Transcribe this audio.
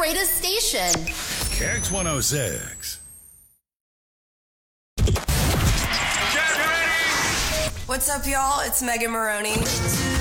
greatest station. Kicks 106. What's up, y'all? It's Megan Maroney.